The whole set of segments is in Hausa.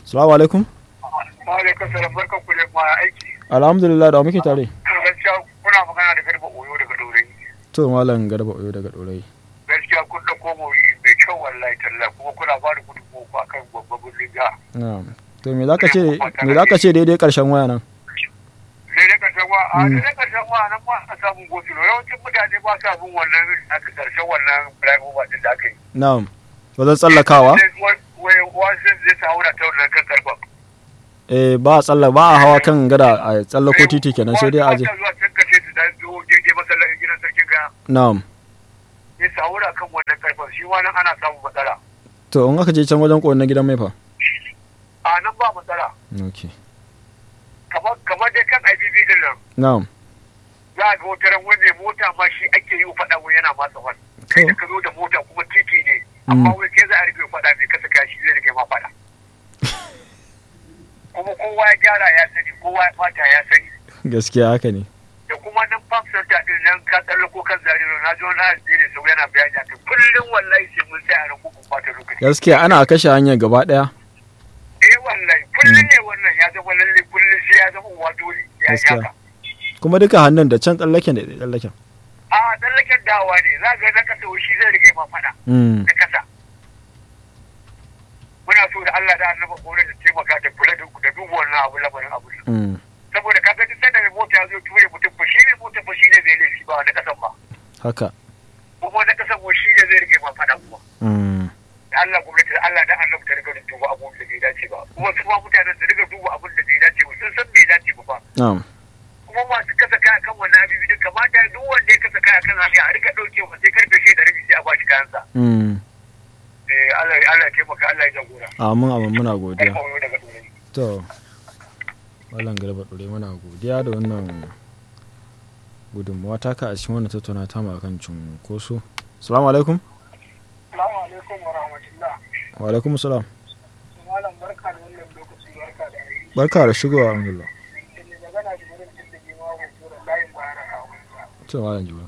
Assalamu alaikum. Wa alaikum salam, barkan ku da aiki. Alhamdulillah, da muke tare. Gaskiya kuna magana da Garba Oyo daga Dorayi. To malam Garba Oyo daga Dorayi. Gaskiya kun dauko maudu'i mai kyau wallahi tallahi, kuma kuna ba da gudunmawa akan babban riga. Na'am. To me zaka ce daidai karshen waya nan? Daidai karshen waya nan ba a samun gosulo. Yawancin mutane ba sa bin wannan aka karshen wannan flyover din da aka yi. Na'am. Wajen tsallakawa? Wajen zai sa haura ta wannan kan karfa. Ba a hawa kan gada a tsallako titi kenan sai dai aje. Na'am. Ya saura kan wannan karfan shi ma nan ana samun matsala. To in aka je can wajen kowanne gidan mai fa? A nan ba matsala. Okay. Kamar dai kan IBB din nan. Na'am. Za a ga wata ran wanda mota ma shi ake yi faɗa wani yana matsa wani. Kai da ka zo da mota kuma titi ne. Amma wai kai za a rufe faɗa mai kasa kashi zai rike ma faɗa. Kuma kowa ya gyara ya sani, kowa ya ɓata ya sani. Gaskiya haka ne. Da kuma nan Park Center din nan ka tsallako kan Zariro na zo na jere sau yana bayani a kai kullum wallahi sai mun sai a nan kuma ɓata lokaci. Gaskiya ana kashe hanyar gaba ɗaya. Wallahi kullum ne wannan ya zama lalle kullum sai ya zama uwa dole ya yi haka. Kuma duka hannun da can tsallaken da tsallaken. A tsallaken dawa ne za ga na kasa shi zai rike ma faɗa. Da kasa. Muna so da Allah da annaba gore da taimaka da kula da duba wannan abu lamarin abu. Saboda kaga duk sanda mai mota ya zo ture mutum fa shi ne mota fa shi ne zai laifi ba na kasan ba. Haka. Kuma na kasan mu shi ne zai rike ma faɗa kuma. Allah gwamnati da Allah da Allah ta riga duba abun da bai dace ba. Kuma su ma mutanen da riga duba abun da bai dace ba sun san bai dace ba. Kuma masu kasa kaya kan wannan abubuwa din kamata duk wanda ya kasa kaya kan hanya a rika ɗauke wa sai karfe 6:30 sai a bashi kayansa. Allah ya taimaka Allah ya jagora. Amin muna godiya. To Malam Garba Dore muna godiya da wannan gudunmawa taka a cikin wannan tattauna ta mu akan cunkoso. Assalamu alaikum. Assalamu alaikum wa rahmatullah. Wa alaikum assalam. Malam barka da wannan lokaci barka da yi. Barka da shigowa alhamdulillah. Magana da wurin cin da jima hoto da layin bayar kawo. To Malam Jibril.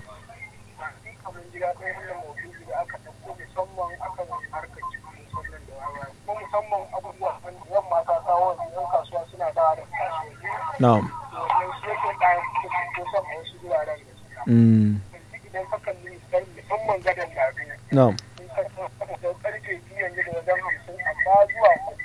Kamar gida ɗaya wannan maudu'i da aka ɗauko musamman akan harkar cikin sannan da wawa. Kuma musamman abubuwa wanda yan mata kawo yan kasuwa suna dawa da kasuwanni. Na'am. Wannan shi yake ɗayan ko san a wasu wuraren da suka. Idan ka kalli musamman gadon lafiya. Na'am. Karfe biyu yanzu da wajen 50 amma zuwa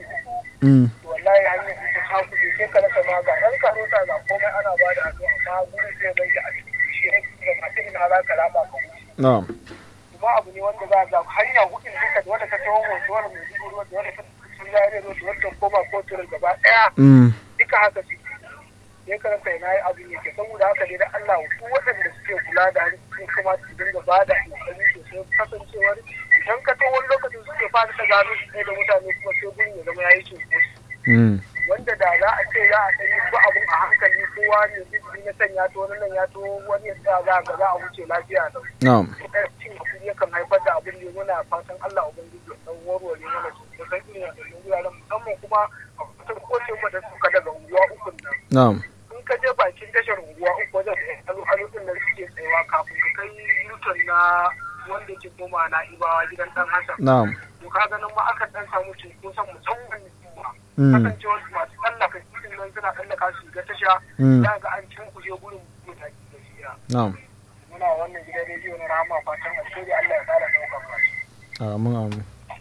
3 wallahi hanyar ita ta kuɗi sai ka rasa ma ga ɗan karota ga komai ana ba da hannu amma gurin sai zai da a cikin shi ne da masu ina za ka raba ka wuce. Kuma abu ne wanda za ga hanya hudun duka da wanda ka tawo hoto wanda mai dubu ruwa da wanda ka sun zare ruwa da wanda koma kotunan gaba ɗaya duka haka su sai ka rasa ina abu ne ke saboda haka dai da Allah su waɗanda suke kula da hanyoyin kuma su dinga ba da hankali sosai kasancewar idan ka to wani lokacin suke fara ta gano su da mutane kuma sai gurin ya zama ya yi cunkoso. Wanda da za a ce za a ɗan yi su abun a hankali kowa ne zai na sanya to wani nan ya to wani ya tsaya za a wuce lafiya da. Cin hakuri yakan haifar da abin da muna fatan Allah Ubangiji ya ɗan warware mana cunkoson irin waɗannan wuraren musamman kuma a kusan kowace da suka daga unguwa ukun nan. In ka je bakin tashar unguwa uku wajen al'adun da suke tsayawa kafin ka kai yuton na wanda ke koma na ibawa gidan dan Hassan. To ka ganin ma aka dan samu cunkoson musamman kuma. Kasancewar masu tsallaka cikin nan suna tsallaka su ga tasha za ga an kuje gurin mutane da siya. Muna wannan gidan rediyo na Rahama fatan alheri Allah ya kara daukar fashi. Amin.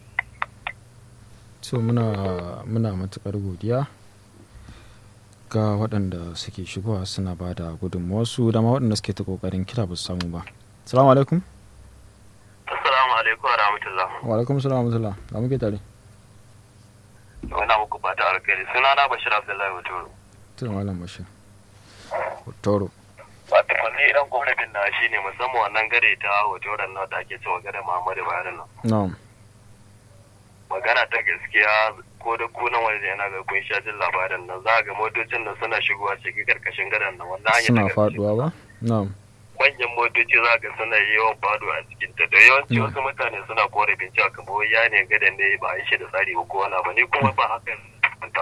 So muna matukar godiya ga waɗanda suke shigowa suna ba da gudunmawarsu da ma waɗanda suke ta ƙoƙarin kira ba su samu ba. Assalamu alaikum. Assalamu alaikum wa rahmatullah. Wa alaikum assalam wa rahmatullah. Da muke tare. Ina muku fata alkhairi. Sunana Bashir Abdullahi Hotoro. To Malam Bashir Hotoro. Wato ni dan gwamnatin na shine musamman wannan gare ta Hotoron nan da ake cewa gare Muhammadu Buhari nan. Na'am. Magana ta gaskiya ko da kunan waje yana ga kun sha jin labarin nan za ga motocin nan suna shigowa cikin karkashin gadan nan wannan hanya suna faduwa ba. Na'am. Manyan motoci za ga suna yawan faduwa a cikin ta da yawanci wasu mutane suna korafin cewa kamar ya ne gadan ne ba a yi shi da tsari ba ko wani ba ni kuma ba hakan ba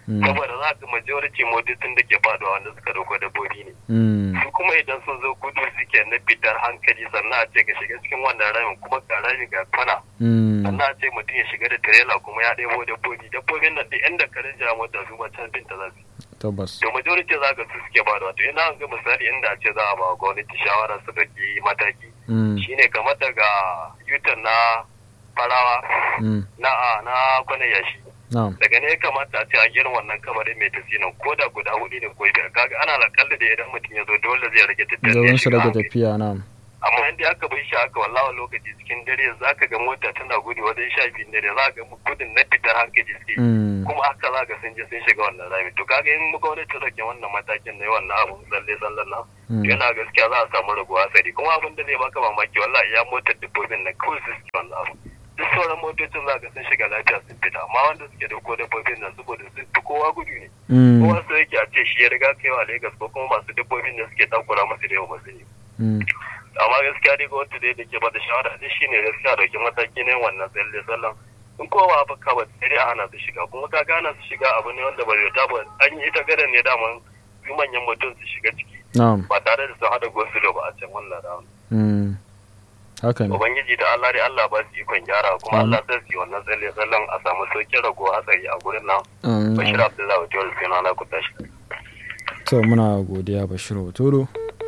saboda za ka majority motocin da ke faduwa wanda suka dauko dabbobi ne su kuma idan sun zo gudu suke na fitar hankali sannan a ce ka shiga cikin wannan ramin kuma ga rami ga kwana sannan a ce mutum ya shiga da tirela kuma ya ɗebo dabbobin nan da inda karin ja mota su ma can binta za su tabbas to majority za ka su suke faduwa to ina ga misali inda a ce za a ba gwamnati shawara su ɗauki mataki shine kamar daga yutan na farawa na kwanan yashi daga ne ya kamata a ce a irin wannan kamarin mai tasirin ko da guda hudu ne ko biyar kaga ana alƙalla da idan mutum ya zo dole zai rage tafiya na amma inda aka bai shi haka wallahi lokaci cikin dare za ka ga mota tana gudu wajen 12 dare za ka ga gudun na fitar hankali suke kuma haka za ka sun je sun shiga wannan rami to kaga in muka wani ta rage wannan matakin na wannan abu tsalle nan yana gaskiya za a samu raguwa hasari kuma abin da zai baka mamaki wallahi ya motar dabbobin na kawai su suke wannan abu duk sauran motocin za ka sun shiga lafiya sun fita amma wanda suke da ko dabbobin nan saboda sun fi kowa gudu ne kowa su yake a ce shi ya riga kaiwa Lagos ko kuma masu dabbobin da suke takura masu da yau masu ne amma gaskiya dai gwamnati dai da ke bada shawara dai shine gaskiya dauki mataki ne wannan tsalle sallan in kowa ba ka ba sai dai a hana su shiga kuma ka gana su shiga abu ne wanda ba zai taba an yi ita gadan ne daman su manyan mutum su shiga ciki ba tare da su hada gosulo ba a can wannan rawan haka ne ubangiji da Allah dai Allah ba su ikon gyara kuma Allah sai su yi wannan tsalle sallan a samu sauƙin rago hatsari a gurin nan Bashir Abdullahi Wajol sai na ku tashi to muna godiya Bashir Wajol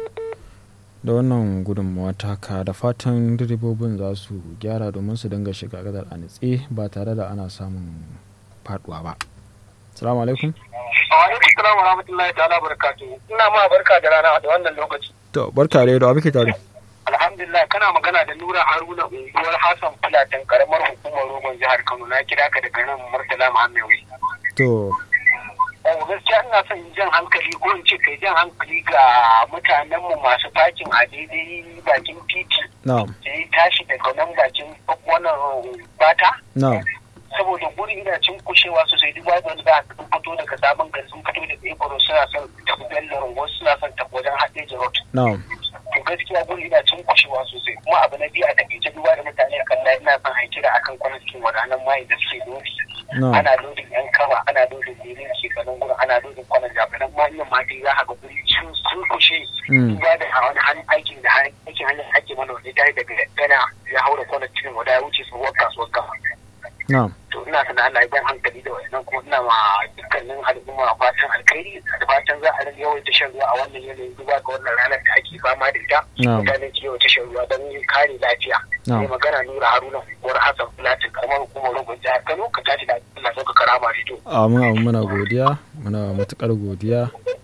da wannan gudunmawa taka da fatan direbobin za su gyara domin su dinga shiga gadar a nitse ba tare da ana samun faduwa ba. Assalamu alaikum. Wa alaikum salam wa rahmatullahi ta'ala barakatuhu. Ina ma barka da rana da wannan lokaci. To barka da yau muke tare. Alhamdulillah kana magana da Nura Haruna unguwar Hassan Fulatan karamar hukumar Rogon jihar Kano na kira ka daga nan Murtala Muhammad. To gaskiya ina son jan hankali ko in ce kai jan hankali ga mutanenmu masu fakin a daidai bakin titi da ya tashi daga nan bakin wannan bata saboda gurin ina cin kushewa sosai duk wanda za a fito daga sabon gari sun fito daga Eboro suna son tafi Bello wasu suna son tafi wajen Hadeja Road to gaskiya gurin ina cin kushewa sosai kuma abu na biyu a takaice duba da mutane a kan layi ina son haikira akan kwanakin wadannan mai da suke lodi ana lodin yan kaba ana lodin lelin shekarun gurin ana lodin kwanan jabinan manyan mata za a ga guri sun kushe duba da wani aikin da aikin hanyar ake mana wani ta yi daga gana ya haura kwanan cikin wada ya wuce su kasuwar gama to ina sana Allah ya hankali da wannan kuma ina ma dukkanin al'umma fatan alkhairi da fatan za a rage yawaita shan ruwa a wannan yanayin duba ga wannan ranar da ake fama da ita mutane ke yawaita shan ruwa don kare lafiya sai magana Nura Haruna Uwar Hassan Fulatin karamar hukumar Rogon jihar Kano ka tashi da Allah sauka karama rito muna godiya muna matukar godiya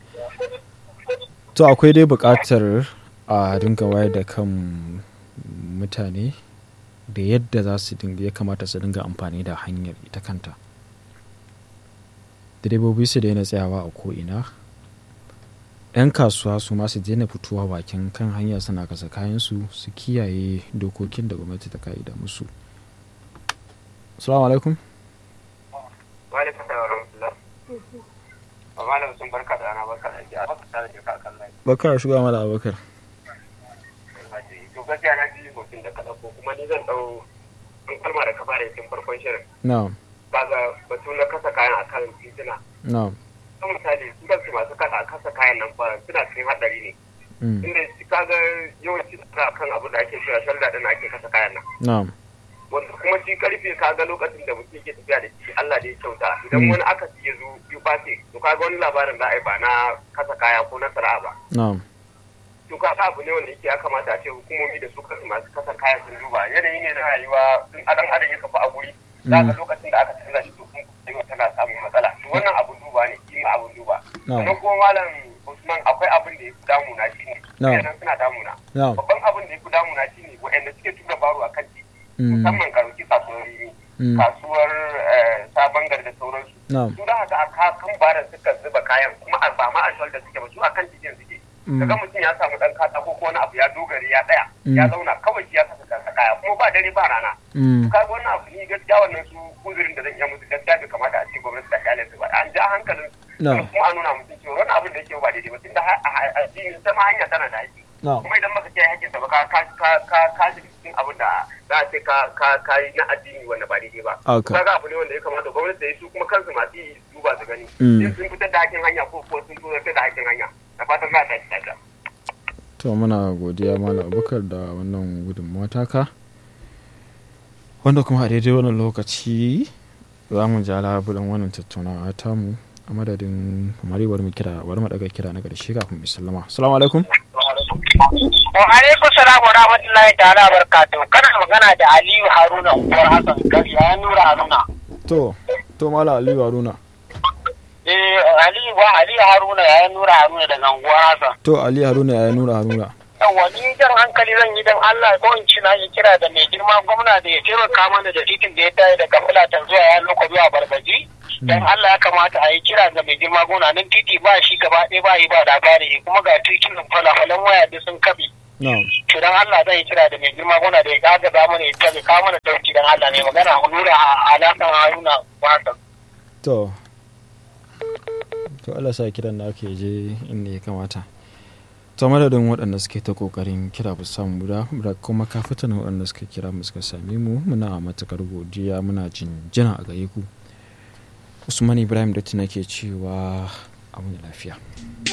to akwai dai buƙatar a dinga wayar da kan mutane da yadda za su ya kamata su dinga amfani da hanyar ita kanta direbobi su daina tsayawa a ko'ina 'yan kasuwa su ma su daina fitowa bakin kan hanya suna kasa kayansu su kiyaye dokokin da gwamnati ta ka'ida musu. Assalamu alaikum. Wa alaikum salam. Malam sun barka da ana barka da ji a baka tare da ka kan lai. Bakar shiga mala Abubakar. To gaskiya na ji mutum da kada ko kuma ni zan dau an kalma da ka fara yin farkon shirin. Na'am. Kaga batu na kasa kayan akan titina. Na'am. Kan misali su kansu masu kasa kayan nan fara suna cikin hadari ne. Inda kaga yawanci suna kan abu da ake cewa shalda din ake kasa kayan nan. Na'am. Wanda kuma shi karfe kaga lokacin da mutum ke tafiya da shi Allah da ya kyauta idan wani aka ya zo ya bace to kaga wani labarin da ai ba na kasa kaya ko na sana'a ba. Na'am. To kaga abu ne wanda yake ya kamata a ce hukumomi da su kansu masu kasa kaya sun duba yanayi ne na rayuwa sun adam ya kafa a guri kaga lokacin da aka canza shi to kuma tana samun matsala to wannan abun duba ne shi ma abun duba. Sannan kuma malam Usman akwai abin da ya fi damuna shi ne. Kenan suna damuna. Babban abin da ya fi damuna shi ne waɗanda suke tura baro a kan titi. Musamman karuki kasuwar rimi, kasuwar sabon gari da sauransu. Su da haka a kan bara suka zuba kayan kuma ba ma a da suke ba su a kan titin suke. Daga mutum ya samu ɗan katako ko wani abu ya dogare ya tsaya ya zauna kawai shi ya saka kaya kuma ba dare ba rana. Kaga wannan abu ni gaskiya wannan su uzurin da zan iya musu gaskiya bai kamata a ce gwamnati ta kyale su ba. An ja hankalin kuma a nuna mutum cewa wannan abin da yake ba daidai ba tunda addini sama hanya tana da haƙƙi. Kuma idan baka kiyaye haƙƙinsa ba ka shiga cikin abin da za za a ce ka yi na addini wanda ba daidai ba. Kaga abu ne wanda ya kamata gwamnati da su kuma kansu masu yi duba su gani. Sun fitar da hakin hanya ko sun fitar da hakin hanya. Da fatan za ta ci ta. To muna godiya Malam Abubakar da wannan gudunmawa taka. Wanda kuma a daidai wannan lokaci za mu ja labulan wannan tattaunawa tamu a madadin kamar bari mu daga kira na ƙarshe kafin mu sallama. Assalamu alaikum. Wa alaikum salam wa rahmatullahi ta'ala barakatuh. Kana magana da Aliyu Haruna Unguwar Hassan Gari ya Nura Haruna. To Malam Aliyu Haruna. Aliyu Haruna ya Nura Haruna daga Unguwar Hassan. To Aliyu Haruna ya Nura Haruna. Yawwa ni jan hankali zan yi dan Allah ko in ci na yi kira da mai girma gwamna da ya taimaka mana da titin da ya tayi daga Fulatan zuwa ya loko zuwa Barbaji. Dan Allah ya kamata a yi kira ga mai girma gwamna nan titi ba shi gaba ɗaya ba yi ba labari kuma ga titin falafalan waya da sun kabe. To dan Allah zan yi kira da mai girma gwamna da ya gaza mana ya tabe kawo mana dauki dan Allah ne magana Nura Alasan Haruna Wasan. To Allah sa kiran da ake je inda ya kamata. To madadin waɗanda suke ta kokarin kira ba samu da kuma kafatan waɗanda suka kira mu suka same mu muna matakar godiya muna jinjina a gare ku. Usman Ibrahim da nake cewa abu lafiya.